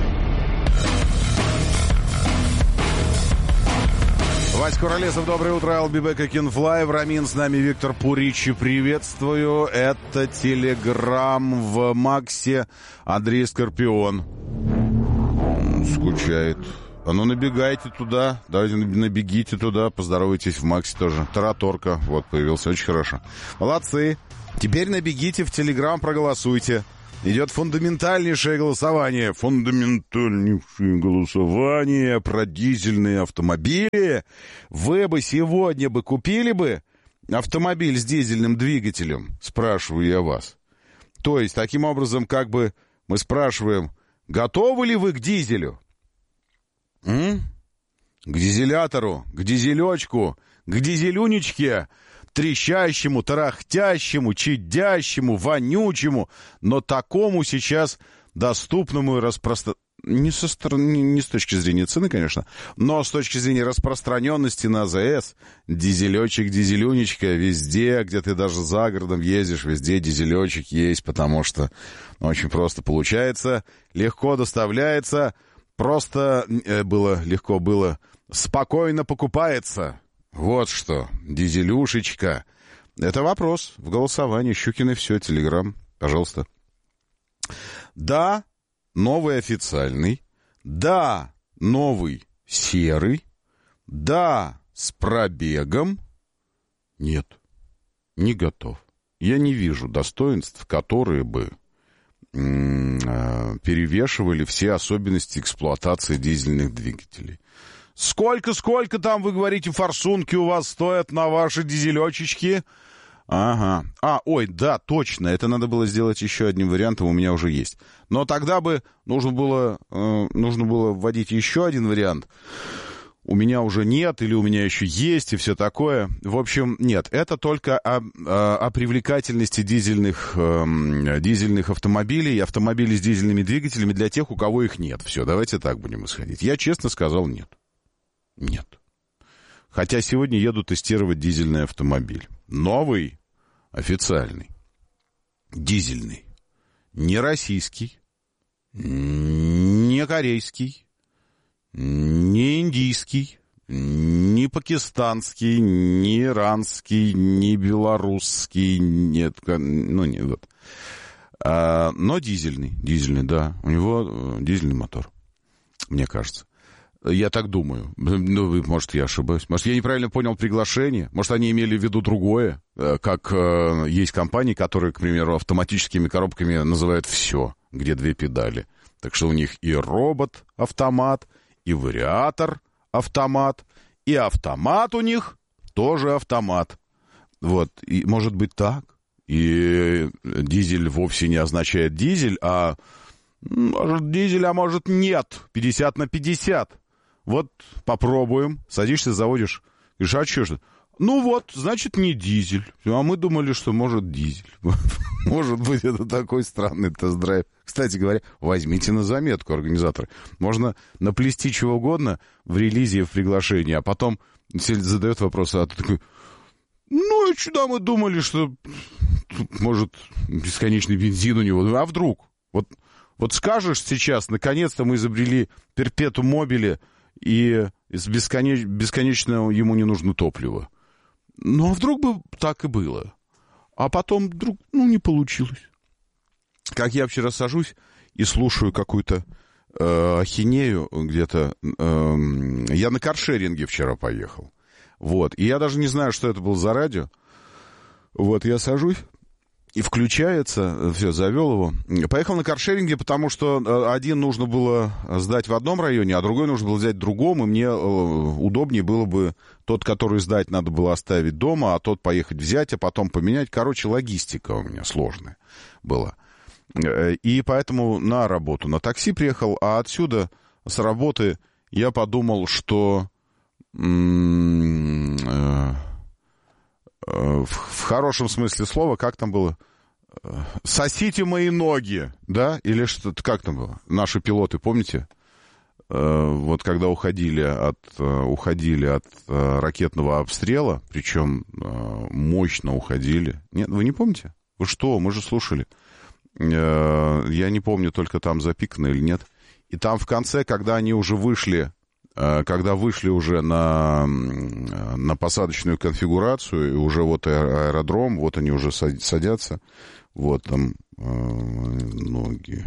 Вась Куролесов, доброе утро. I'll be back, I can fly. Рамин, с нами Виктор Пуричи, приветствую. Это Телеграм в Максе. Андрей Скорпион. Скучает. А ну набегайте туда. Давайте набегите туда. Поздоровайтесь в Максе тоже. Тараторка. Вот, появился. Очень хорошо. Молодцы. Теперь набегите в Телеграм, проголосуйте. Идет фундаментальнейшее голосование. Фундаментальнейшее голосование про дизельные автомобили. Вы бы сегодня купили бы автомобиль с дизельным двигателем? Спрашиваю я вас. То есть, таким образом, как бы мы спрашиваем, готовы ли вы к дизелю? К дизелятору, к дизелечку, к дизелюнечке, трещащему, тарахтящему, чадящему, вонючему, но такому сейчас доступному и не с точки зрения цены, конечно, но с точки зрения распространенности на АЗС. Дизелечек, дизелюнечка, везде, где ты даже за городом ездишь, везде дизелечек есть, потому что очень просто получается, легко доставляется, просто легко было, спокойно покупается. Вот что, дизелюшечка. Это вопрос в голосовании. Щукин и все, Телеграм, пожалуйста. Да, новый официальный. Да, новый серый. Да, с пробегом. Нет, не готов. Я не вижу достоинств, которые бы перевешивали все особенности эксплуатации дизельных двигателей. Сколько там, вы говорите, форсунки у вас стоят на ваши дизелечечки? Ага. Да, точно. Это надо было сделать еще одним вариантом, у меня уже есть. Но тогда бы нужно было вводить еще один вариант. У меня уже нет, или у меня еще есть, и все такое. В общем, нет. Это только о привлекательности дизельных автомобилей, автомобилей с дизельными двигателями для тех, у кого их нет. Все, давайте так будем исходить. Я честно сказал нет. Нет. Хотя сегодня еду тестировать дизельный автомобиль. Новый, официальный, дизельный. Не российский, не корейский, не индийский, не пакистанский, не иранский, не белорусский. Нет, нет. Вот. Но дизельный, да. У него дизельный мотор, мне кажется. Я так думаю. Может, я ошибаюсь. Может, я неправильно понял приглашение. Может, они имели в виду другое. Как есть компании, которые, к примеру, автоматическими коробками называют все, где две педали. Так что у них и робот-автомат, и вариатор-автомат, и автомат у них тоже автомат. Вот. И может быть так. И дизель вовсе не означает дизель, а может дизель, а может нет. 50/50. Вот попробуем. Садишься, заводишь. Говоришь, а что же? Ну вот, значит, не дизель. А мы думали, что может дизель. Может быть, это такой странный тест-драйв. Кстати говоря, возьмите на заметку, организаторы. Можно наплести чего угодно в релизе и в приглашении, а потом задает вопрос, а ты такой, ну и сюда мы думали, что тут, может, бесконечный бензин у него. А вдруг? Вот Вот скажешь сейчас, наконец-то мы изобрели перпетум мобиле, и бесконечно ему не нужно топливо. Ну, а вдруг бы так и было? А потом вдруг, не получилось. Как я вчера сажусь и слушаю какую-то ахинею где-то. Я на каршеринге вчера поехал. Вот. И я даже не знаю, что это было за радио. Вот, я сажусь, и включается, все, завел его. Поехал на каршеринге, потому что один нужно было сдать в одном районе, а другой нужно было взять в другом, и мне удобнее было бы тот, который сдать надо было оставить дома, а тот поехать взять, а потом поменять. Короче, логистика у меня сложная была. И поэтому на работу на такси приехал, а отсюда с работы я подумал, что в хорошем смысле слова, как там было? «Сосите мои ноги», да? Или что-то, как там было? Наши пилоты, помните? Вот когда уходили от ракетного обстрела, причем мощно уходили. Нет, вы не помните? Вы что? Мы же слушали. Я не помню, только там запикано или нет. И там в конце, когда они уже вышли, уже на посадочную конфигурацию, и уже вот аэродром, вот они уже садятся, вот там ноги,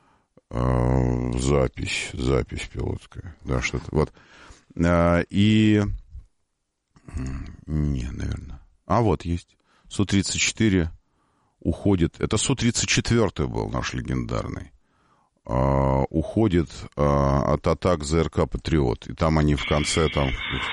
запись пилотская, да, что-то, вот. И... Не, наверное. А вот есть. Су-34 уходит. Это Су-34 был наш легендарный. Уходит от атак ЗРК «Патриот». И там они в конце там